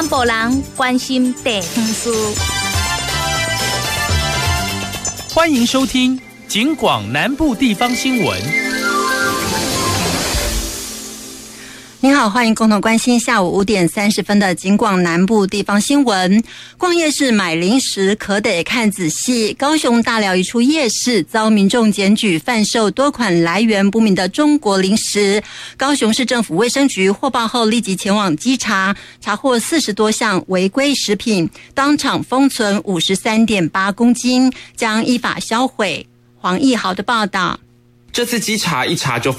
南部人关心地方事。 欢迎收听警广南部地方新闻。 您好，欢迎共同关心下午5点30分的警广南部地方新闻。逛夜市买零食可得看仔细。高雄大寮一处夜市遭民众检举贩售多款来源不明的中国零食。高雄市政府卫生局获报后立即前往稽查，查获40多项违规食品，当场封存53.8公斤，将依法销毁。黄义豪的报道。 这次稽查一查就